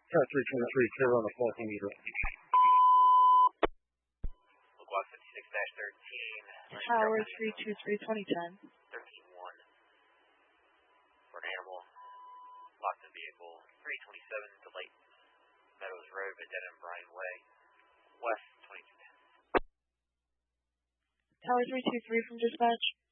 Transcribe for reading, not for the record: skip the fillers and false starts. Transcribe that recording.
Tower 323, clear on the 14 meter. Block 56-13. Tower 323, 2010. 13-1. For an animal. Locked in vehicle 327 to Lake Meadows Road, Denham Bryan Way. West 2210. Tower 323 from dispatch.